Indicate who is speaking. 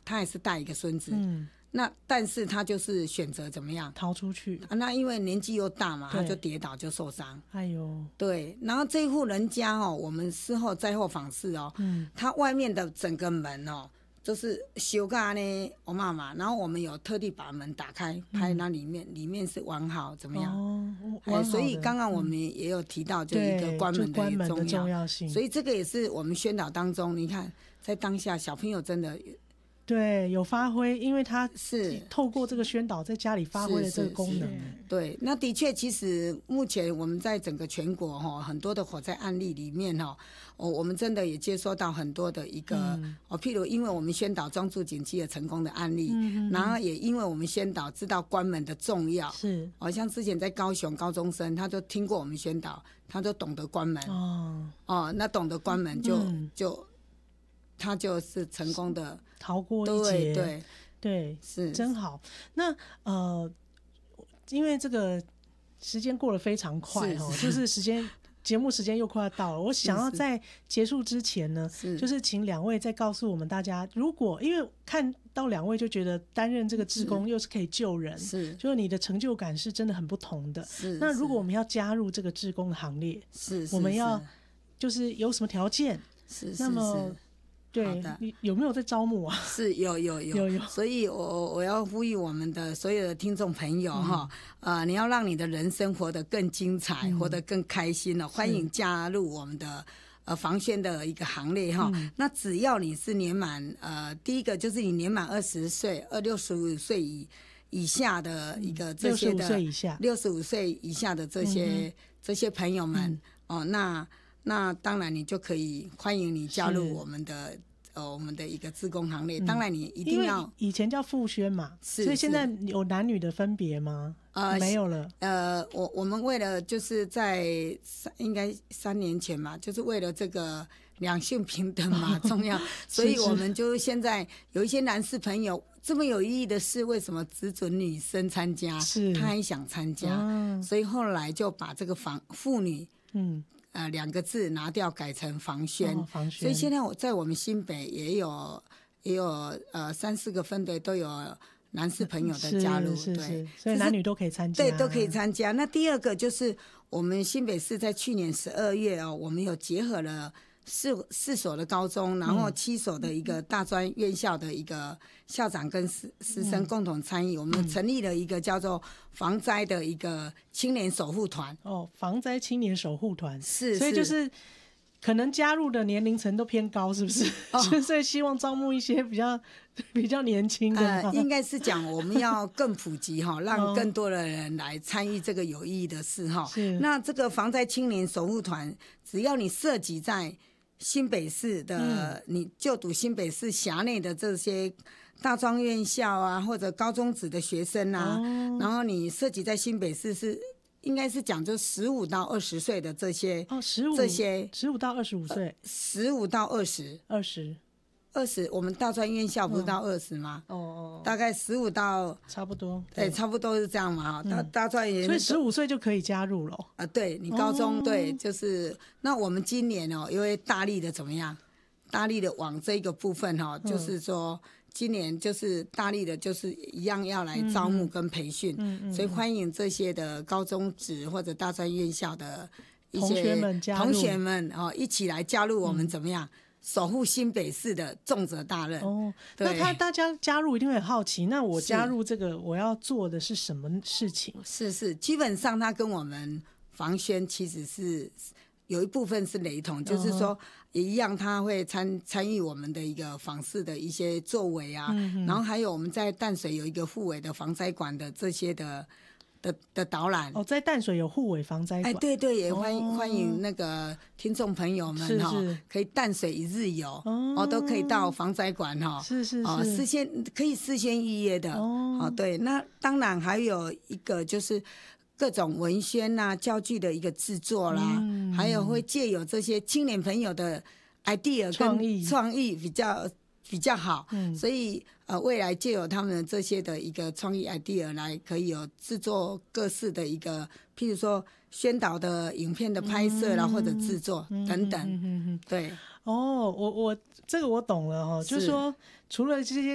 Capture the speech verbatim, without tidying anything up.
Speaker 1: 他还是带一个孙子，
Speaker 2: 嗯，
Speaker 1: 那但是他就是选择怎么样
Speaker 2: 逃出去，
Speaker 1: 啊？那因为年纪又大嘛，他就跌倒就受伤。
Speaker 2: 哎呦，
Speaker 1: 对，然后这一户人家哦，我们事后灾后访视哦，嗯，他外面的整个门哦，就是修改呢，我妈妈，然后我们有特地把门打开，拍那里面，嗯、里面是完好怎么样？哦，哎，所以刚刚我们也有提到，就一个关门的重 要,
Speaker 2: 的重要性，
Speaker 1: 所以这个也是我们宣导当中，你看在当下小朋友真的。
Speaker 2: 对，有发挥，因为他是透过这个宣导在家里发挥了这个功能。
Speaker 1: 对，那的确，其实目前我们在整个全国哈，很多的火灾案例里面哈，哦，我们真的也接收到很多的一个、嗯、哦，譬如因为我们宣导专注警惕的成功的案例，嗯、然后也因为我们宣导知道关门的重要，是，哦，像之前在高雄高中生，他就听过我们宣导，他就懂得关门，哦，哦，那懂得关门就、嗯、就。他就是成功的
Speaker 2: 逃过一劫，
Speaker 1: 对对
Speaker 2: 对，
Speaker 1: 是
Speaker 2: 真好。那呃，因为这个时间过得非常快哈，就是时间节目时间又快要到了。我想要在结束之前呢，是是就是请两位再告诉我们大家，如果因为看到两位就觉得担任这个志工又是可以救人，是就是你的成就感是真的很不同的。是那如果我们要加入这个志工的行列，是我们要就是有什么条件？是那么。对，你有没有在招募啊？
Speaker 1: 是有有 有, 有, 有所以我我要呼吁我们的所有的听众朋友哈、嗯，呃，你要让你的人生活得更精彩，嗯、活得更开心了，欢迎加入我们的呃防宣的一个行列哈、嗯。那只要你是年满呃，第一个就是你年满二十岁，二六十五岁以以下的一个这些的
Speaker 2: 六十五岁以下，
Speaker 1: 六十五岁以下的这些、嗯、这些朋友们、嗯、哦，那。那当然，你就可以欢迎你加入我们的呃我们的一个志工行列。嗯、当然，你一定要
Speaker 2: 以前叫复宣嘛，所以现在有男女的分别吗？呃，没有了。
Speaker 1: 呃，我我们为了就是在应该三年前嘛，就是为了这个两性平等嘛重要，所以我们就现在有一些男士朋友这么有意义的事，为什么只准女生参加？是，他也想参加、嗯，所以后来就把这个防妇女嗯。呃，两个字拿掉，改成防宣、哦。防宣。所以现在我在我们新北也有也有呃三四个分队都有男士朋友的加入，
Speaker 2: 是是
Speaker 1: 对
Speaker 2: 是，所以男女都可以参加。
Speaker 1: 对，都可以参加。那第二个就是我们新北市在去年十二月哦，我们有结合了四四所的高中，然后七所的一个大专院校的一个校长跟师师生共同参与、嗯，我们成立了一个叫做防灾的一个青年守护团。
Speaker 2: 哦，防灾青年守护团
Speaker 1: 是，
Speaker 2: 所以就是可能加入的年龄层都偏高，是不是？哦、所以希望招募一些比较比较年轻的。
Speaker 1: 呃，应该是讲我们要更普及哈，让更多的人来参与这个有意义的事哈。是。那这个防灾青年守护团，只要你涉及在新北市的、嗯、你就读新北市辖内的这些大专院校啊，或者高中职的学生啊、哦、然后你涉及在新北市是应该是讲就十五到二十岁的这些
Speaker 2: 哦，十五
Speaker 1: 这些
Speaker 2: 十五到二十五岁，
Speaker 1: 十五到二十
Speaker 2: 二十
Speaker 1: 二十，我们大专院校不是到二十吗？哦哦，大概十五到
Speaker 2: 差不多，
Speaker 1: 对，差不多是这样嘛。大、嗯、大专也
Speaker 2: 所以十五岁就可以加入了啊、
Speaker 1: 呃？对，你高中、哦、对，就是那我们今年哦，因为大力的怎么样？大力的往这个部分哈、哦嗯，就是说今年就是大力的，就是一样要来招募跟培训，嗯嗯，所以欢迎这些的高中职或者大专院校的一些
Speaker 2: 同学们加入，
Speaker 1: 同学们哦，一起来加入我们怎么样？嗯，守护新北市的重责大任哦。
Speaker 2: 那他大家加入一定会很好奇，那我加入这个我要做的是什么事情？
Speaker 1: 是是，基本上他跟我们防宣其实是有一部分是雷同，就是说也一样，他会参参与我们的一个访视的一些作为啊、嗯，然后还有我们在淡水有一个护卫的防灾馆的这些的。的, 的导览
Speaker 2: 哦，在淡水有护卫防灾馆，
Speaker 1: 哎，对对，也欢迎、哦、欢迎那个听众朋友们哈、哦，可以淡水一日游哦, 哦，都可以到防灾馆哈、哦，
Speaker 2: 是是是，哦、
Speaker 1: 事先可以事先预约的哦, 哦，对，那当然还有一个就是各种文宣啊、教具的一个制作啦、嗯，还有会借有这些青年朋友的 idea
Speaker 2: 创意
Speaker 1: 创意比较。比较好、嗯、所以呃，未来借由他们这些的一个创意 idea 来可以有制作各式的一个譬如说宣导的影片的拍摄啦、嗯、或者制作等等、嗯嗯嗯嗯、对
Speaker 2: 哦，我我这个我懂了哈，就是说除了这些